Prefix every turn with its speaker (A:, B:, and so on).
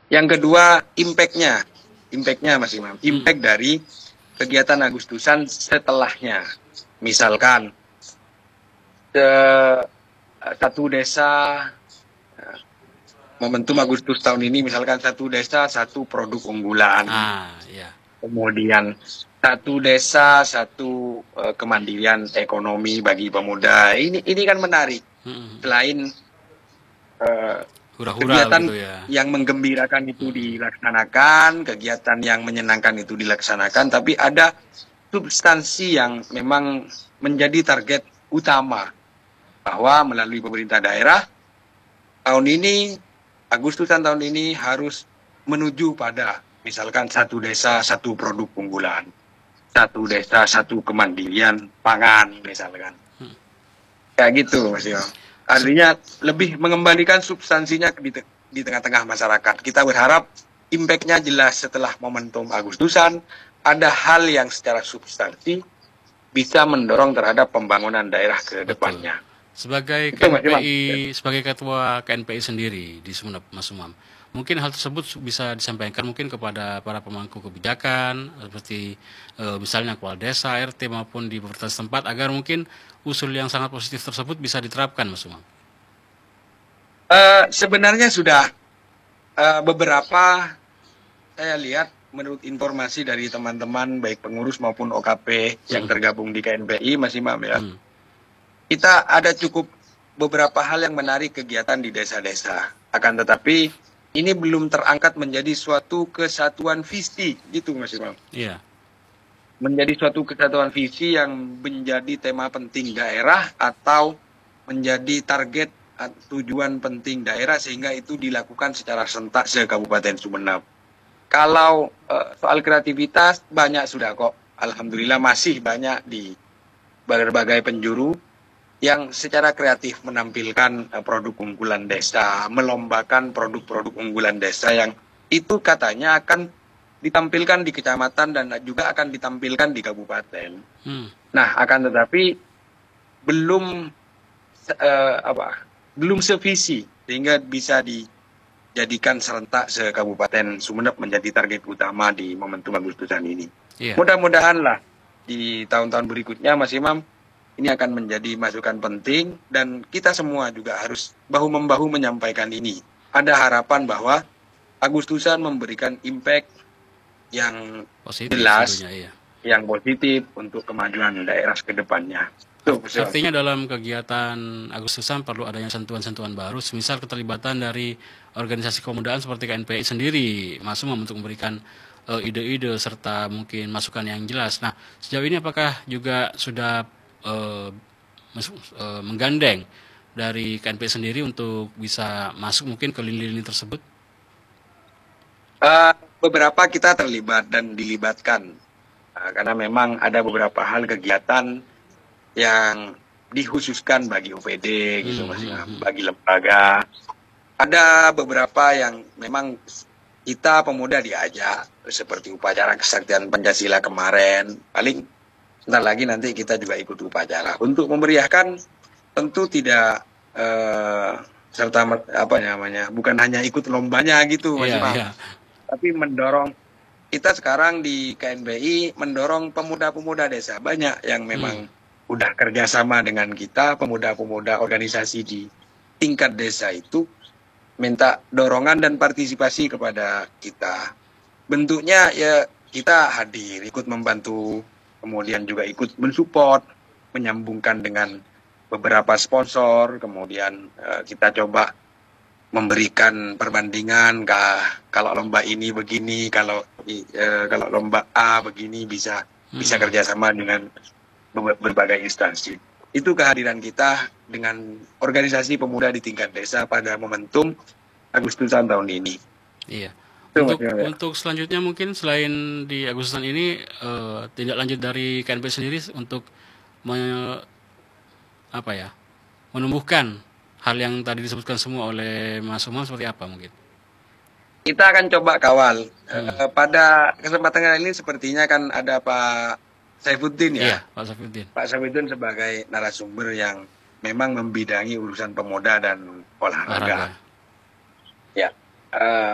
A: Yang kedua, impact-nya Mas Imam, impact dari kegiatan Agustusan setelahnya. Misalkan satu desa, momentum Agustus tahun ini, misalkan satu desa satu produk unggulan,
B: Ya.
A: kemudian satu desa satu kemandirian ekonomi bagi pemuda. Ini kan menarik. Selain
B: Hura-hura
A: kegiatan
B: begitu ya.
A: yang menggembirakan itu dilaksanakan, kegiatan yang menyenangkan itu dilaksanakan, tapi ada substansi yang memang menjadi target utama bahwa melalui pemerintah daerah tahun ini, Agustusan tahun ini harus menuju pada misalkan satu desa satu produk unggulan, satu desa satu kemandirian pangan misalkan. Kayak gitu Mas Yo. Artinya lebih mengembalikan substansinya di tengah-tengah masyarakat. Kita berharap impact-nya jelas setelah momentum Agustusan, ada hal yang secara substansi bisa mendorong terhadap pembangunan daerah ke
B: Betul.
A: depannya.
B: Sebagai
A: Itu Mas Imam.
B: KNPI, sebagai ketua KNPI sendiri di Sumeneb, Mas Umam, mungkin hal tersebut bisa disampaikan mungkin kepada para pemangku kebijakan, seperti misalnya kepala desa, RT maupun di pemerintah setempat, agar mungkin usul yang sangat positif tersebut bisa diterapkan, Mas Umam.
A: Sebenarnya sudah beberapa saya lihat menurut informasi dari teman-teman baik pengurus maupun OKP yang tergabung di KNPI, Mas Imam ya. Kita ada cukup beberapa hal yang menarik kegiatan di desa-desa. Akan tetapi ini belum terangkat menjadi suatu kesatuan visi, gitu Mas Imam.
B: Iya.
A: Menjadi suatu kesatuan visi yang menjadi tema penting daerah atau menjadi target tujuan penting daerah sehingga itu dilakukan secara serentak se-Kabupaten Sumeneb. Kalau soal kreativitas banyak sudah kok. Alhamdulillah masih banyak di berbagai penjuru yang secara kreatif menampilkan produk unggulan desa, melombakan produk-produk unggulan desa yang itu katanya akan ditampilkan di kecamatan dan juga akan ditampilkan di kabupaten. Nah, akan tetapi belum belum sevisi sehingga bisa dijadikan serentak se-Kabupaten Sumeneb menjadi target utama di momentum Agustusan ini.
B: Iya.
A: Mudah-mudahanlah di tahun-tahun berikutnya Mas Imam ini akan menjadi masukan penting dan kita semua juga harus bahu-membahu menyampaikan ini. Ada harapan bahwa Agustusan memberikan impact yang
B: Positif
A: jelas,
B: tentunya, iya.
A: yang positif untuk kemajuan daerah ke depannya.
B: Artinya dalam kegiatan Agustusan perlu adanya sentuhan-sentuhan baru, misal keterlibatan dari organisasi kepemudaan seperti KNPI sendiri, Mas Umam, untuk memberikan ide-ide serta mungkin masukan yang jelas. Nah, sejauh ini apakah juga sudah menggandeng dari KNPI sendiri untuk bisa masuk mungkin ke lini-lini tersebut?
A: Beberapa kita terlibat dan dilibatkan karena memang ada beberapa hal kegiatan yang dikhususkan bagi UPD gitu Mas Imam, bagi lembaga. Ada beberapa yang memang kita pemuda diajak seperti upacara kesaktian Pancasila kemarin. Paling sebentar lagi nanti kita juga ikut upacara untuk memeriahkan, tentu tidak serta apa namanya, bukan hanya ikut lombanya gitu Mas Imam, tapi mendorong. Kita sekarang di KNPI mendorong pemuda-pemuda desa banyak yang memang udah kerjasama dengan kita, pemuda-pemuda organisasi di tingkat desa itu minta dorongan dan partisipasi kepada kita. Bentuknya ya kita hadir, ikut membantu, kemudian juga ikut mensupport, menyambungkan dengan beberapa sponsor, kemudian kita coba memberikan perbandingan, kalau lomba ini begini, kalau lomba A begini bisa kerjasama dengan berbagai instansi. Itu kehadiran kita dengan organisasi pemuda di tingkat desa pada momentum Agustusan tahun ini.
B: Iya. Untuk selanjutnya mungkin selain di Agustusan ini, tindak lanjut dari KNP sendiri untuk menumbuhkan hal yang tadi disebutkan semua oleh Mas Umam seperti apa mungkin?
A: Kita akan coba kawal. Pada kesempatan ini sepertinya kan ada Pak Saifuddin ya.
B: Iya, Pak Saifuddin.
A: Pak Saifuddin sebagai narasumber yang memang membidangi urusan pemuda dan olahraga. Ya.